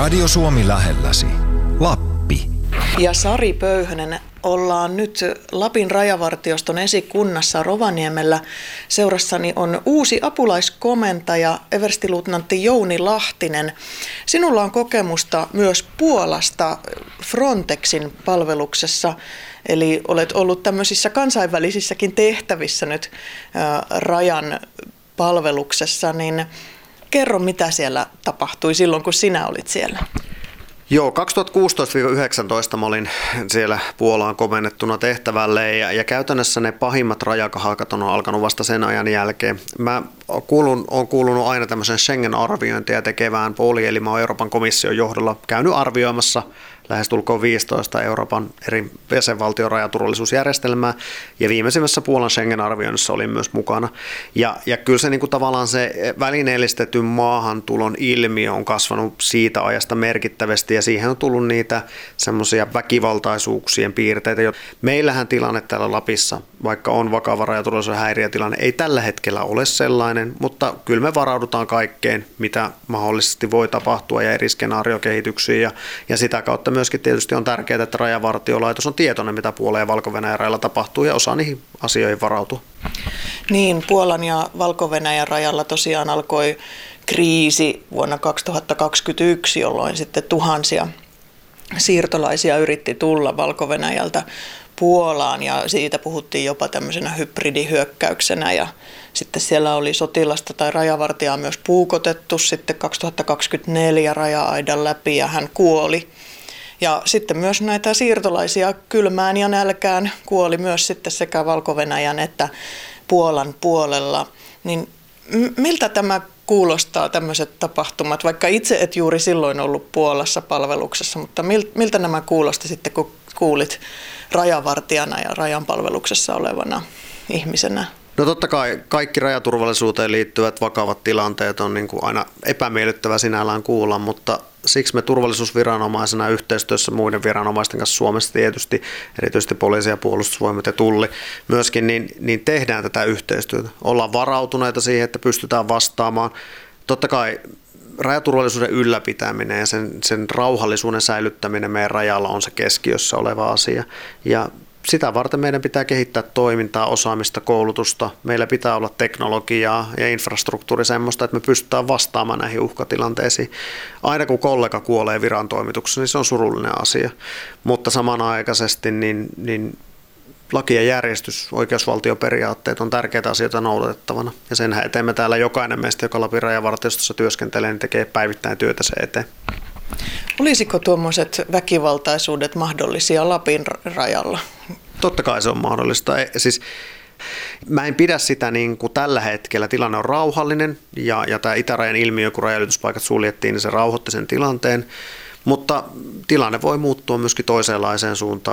Radio Suomi lähelläsi. Lappi. Ja Sari Pöyhönen, ollaan nyt Lapin rajavartioston esikunnassa Rovaniemellä. Seurassani on uusi apulaiskomentaja, everstiluutnantti Jouni Lahtinen. Sinulla on kokemusta myös Puolasta Frontexin palveluksessa, eli olet ollut tämmöisissä kansainvälisissäkin tehtävissä nyt rajan palveluksessa, niin kerro, mitä siellä tapahtui silloin, kun sinä olit siellä. Joo, 2016-2019 mä olin siellä Puolaan komennettuna tehtävälle ja käytännössä ne pahimmat rajakahakat on alkanut vasta sen ajan jälkeen. Mä olen kuulunut aina tämmöisen Schengen-arviointia tekevään puoliin, eli mä oon Euroopan komission johdolla käynyt arvioimassa lähestulkoon 15 Euroopan eri jäsenvaltion rajaturvallisuusjärjestelmää, ja viimeisimmässä Puolan Schengen-arvioinnissa olin myös mukana. Ja kyllä se niin kuin tavallaan se välineellistetyn maahantulon ilmiö on kasvanut siitä ajasta merkittävästi, ja siihen on tullut niitä semmoisia väkivaltaisuuksien piirteitä. Meillähän tilanne täällä Lapissa, vaikka on vakava rajaturvallisuuden häiriötilanne, ei tällä hetkellä ole sellainen, mutta kyllä me varaudutaan kaikkeen, mitä mahdollisesti voi tapahtua ja eri skenaariokehityksiin, ja sitä kautta myöskin tietysti on tärkeää, että Rajavartiolaitos on tietoinen, mitä Puolan ja Valko-Venäjän rajalla tapahtuu, ja osaa niihin asioihin varautua. Niin, Puolan ja Valko-Venäjän rajalla tosiaan alkoi kriisi vuonna 2021, jolloin sitten tuhansia siirtolaisia yritti tulla Valko-Venäjältä Puolaan, ja siitä puhuttiin jopa tämmöisenä hybridihyökkäyksenä, ja sitten siellä oli sotilasta tai rajavartijaa myös puukotettu sitten 2024 raja-aidan läpi, ja hän kuoli. Ja sitten myös näitä siirtolaisia kylmään ja nälkään kuoli myös sitten sekä Valko-Venäjän että Puolan puolella. Niin miltä tämä kuulostaa, tämmöiset tapahtumat, vaikka itse et juuri silloin ollut Puolassa palveluksessa, mutta miltä nämä kuulosti sitten, kun kuulit rajavartijana ja rajan palveluksessa olevana ihmisenä? No totta kai kaikki rajaturvallisuuteen liittyvät vakavat tilanteet on niin kuin aina epämiellyttävä sinällään kuulla, mutta siksi me turvallisuusviranomaisena yhteistyössä muiden viranomaisten kanssa Suomessa tietysti, erityisesti poliisi ja puolustusvoimat ja tulli myöskin, niin tehdään tätä yhteistyötä. Ollaan varautuneita siihen, että pystytään vastaamaan. Totta kai rajaturvallisuuden ylläpitäminen ja sen rauhallisuuden säilyttäminen meidän rajalla on se keskiössä oleva asia. Ja sitä varten meidän pitää kehittää toimintaa, osaamista, koulutusta. Meillä pitää olla teknologiaa ja infrastruktuuri semmoista, että me pystytään vastaamaan näihin uhkatilanteisiin. Aina kun kollega kuolee virantoimituksessa, niin se on surullinen asia. Mutta samanaikaisesti niin laki ja järjestys, oikeusvaltioperiaatteet on tärkeitä asioita noudatettavana. Ja sen eteen me täällä jokainen meistä, joka Lapin rajavartiostossa työskentelee, niin tekee päivittäin työtä sen eteen. Olisiko tuommoiset väkivaltaisuudet mahdollisia Lapin rajalla? Totta kai se on mahdollista. Siis, mä en pidä sitä niin kuin tällä hetkellä. Tilanne on rauhallinen ja tämä itärajan ilmiö, kun rajanylityspaikat suljettiin, niin se rauhoitti sen tilanteen. Mutta tilanne voi muuttua myöskin toisenlaiseen suuntaan.